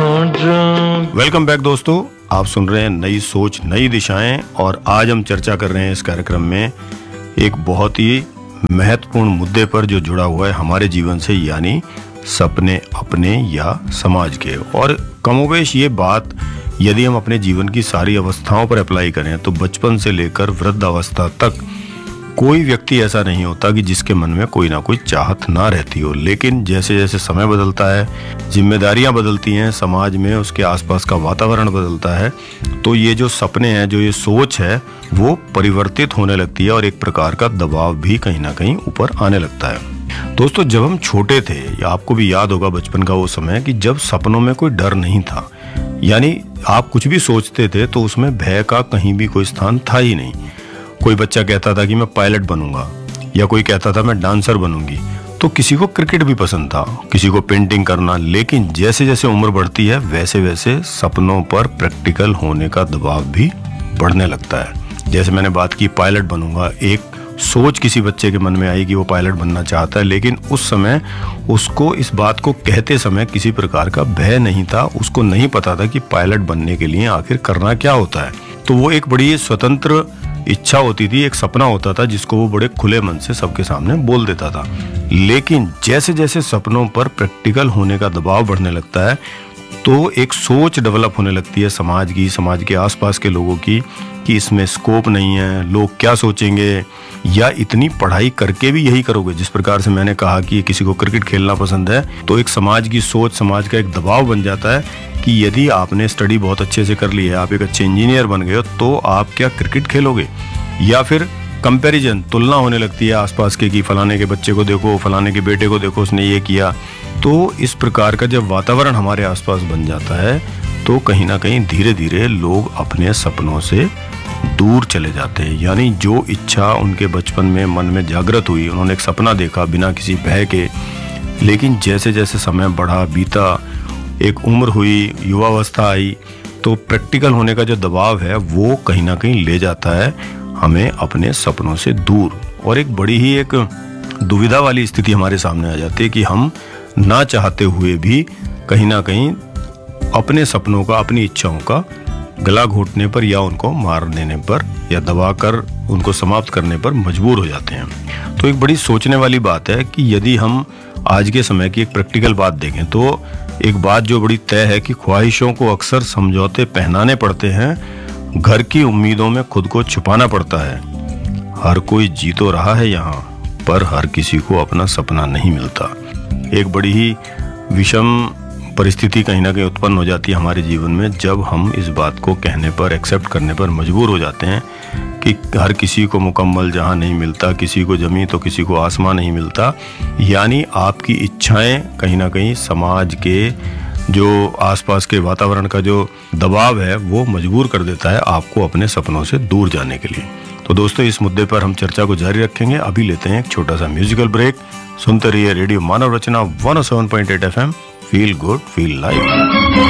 Welcome back दोस्तों, आप सुन रहे हैं नई सोच नई दिशाएं। और आज हम चर्चा कर रहे हैं इस कार्यक्रम में एक बहुत ही महत्वपूर्ण मुद्दे पर जो जुड़ा हुआ है हमारे जीवन से, यानी सपने अपने या समाज के। और कमोवेश ये बात यदि हम अपने जीवन की सारी अवस्थाओं पर अप्लाई करें तो बचपन से लेकर वृद्धावस्था तक कोई व्यक्ति ऐसा नहीं होता कि जिसके मन में कोई ना कोई चाहत ना रहती हो। लेकिन जैसे जैसे समय बदलता है, जिम्मेदारियां बदलती हैं, समाज में उसके आसपास का वातावरण बदलता है, तो ये जो सपने हैं, जो ये सोच है, वो परिवर्तित होने लगती है और एक प्रकार का दबाव भी कहीं ना कहीं ऊपर आने लगता है। दोस्तों, जब हम छोटे थे, या आपको भी याद होगा बचपन का वो समय कि जब सपनों में कोई डर नहीं था, यानी आप कुछ भी सोचते थे तो उसमें भय का कहीं भी कोई स्थान था ही नहीं। कोई बच्चा कहता था कि मैं पायलट बनूंगा, या कोई कहता था मैं डांसर बनूंगी, तो किसी को क्रिकेट भी पसंद था, किसी को पेंटिंग करना। लेकिन जैसे जैसे उम्र बढ़ती है वैसे वैसे सपनों पर प्रैक्टिकल होने का दबाव भी बढ़ने लगता है। जैसे मैंने बात की पायलट बनूंगा, एक सोच किसी बच्चे के मन में आई कि वो पायलट बनना चाहता है, लेकिन उस समय उसको इस बात को कहते समय किसी प्रकार का भय नहीं था। उसको नहीं पता था कि पायलट बनने के लिए आखिर करना क्या होता है। तो वो एक बड़ी स्वतंत्र इच्छा होती थी, एक सपना होता था जिसको वो बड़े खुले मन से सबके सामने बोल देता था। लेकिन जैसे जैसे सपनों पर प्रैक्टिकल होने का दबाव बढ़ने लगता है तो एक सोच डेवलप होने लगती है समाज की, समाज के आसपास के लोगों की, कि इसमें स्कोप नहीं है, लोग क्या सोचेंगे, या इतनी पढ़ाई करके भी यही करोगे। जिस प्रकार से मैंने कहा कि किसी को क्रिकेट खेलना पसंद है, तो एक समाज की सोच, समाज का एक दबाव बन जाता है कि यदि आपने स्टडी बहुत अच्छे से कर ली है, आप एक अच्छे इंजीनियर बन गए हो, तो आप क्या क्रिकेट खेलोगे। या फिर कंपैरिजन, तुलना होने लगती है आसपास के कि फलाने के बच्चे को देखो, फलाने के बेटे को देखो, उसने ये किया। तो इस प्रकार का जब वातावरण हमारे आसपास बन जाता है तो कहीं ना कहीं धीरे धीरे लोग अपने सपनों से दूर चले जाते हैं। यानी जो इच्छा उनके बचपन में मन में जागृत हुई, उन्होंने एक सपना देखा बिना किसी भय के, लेकिन जैसे जैसे समय बढ़ा, बीता, एक उम्र हुई, युवावस्था आई, तो प्रैक्टिकल होने का जो दबाव है वो कहीं ना कहीं ले जाता है हमें अपने सपनों से दूर। और एक बड़ी ही एक दुविधा वाली स्थिति हमारे सामने आ जाती है कि हम ना चाहते हुए भी कहीं ना कहीं अपने सपनों का, अपनी इच्छाओं का गला घोटने पर, या उनको मार देने पर, या दबाकर उनको समाप्त करने पर मजबूर हो जाते हैं। तो एक बड़ी सोचने वाली बात है कि यदि हम आज के समय की एक प्रैक्टिकल बात देखें तो एक बात जो बड़ी तय है कि ख्वाहिशों को अक्सर समझौते पहनाने पड़ते हैं, घर की उम्मीदों में खुद को छुपाना पड़ता है। हर कोई जी तो रहा है यहाँ, पर हर किसी को अपना सपना नहीं मिलता। एक बड़ी ही विषम परिस्थिति कहीं ना कहीं उत्पन्न हो जाती है हमारे जीवन में जब हम इस बात को कहने पर, एक्सेप्ट करने पर मजबूर हो जाते हैं कि हर किसी को मुकम्मल जहां नहीं मिलता, किसी को जमी तो किसी को आसमान नहीं मिलता। यानी आपकी इच्छाएं कहीं ना कहीं समाज के जो आसपास के वातावरण का जो दबाव है वो मजबूर कर देता है आपको अपने सपनों से दूर जाने के लिए। तो दोस्तों, इस मुद्दे पर हम चर्चा को जारी रखेंगे। अभी लेते हैं एक छोटा सा म्यूजिकल ब्रेक। सुनते रहिए रेडियो मानव रचना 107.8 FM। Feel good, feel live.